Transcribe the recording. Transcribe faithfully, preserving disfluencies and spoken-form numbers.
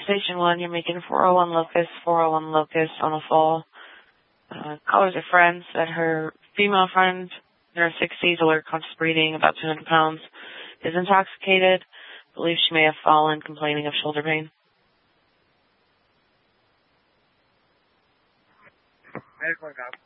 Station one, you're making four oh one locus, four oh one locus on a fall. Uh, callers are friends that her female friend in her sixties, alert conscious breathing, about two hundred pounds, is intoxicated. Believes she may have fallen, complaining of shoulder pain. Medical and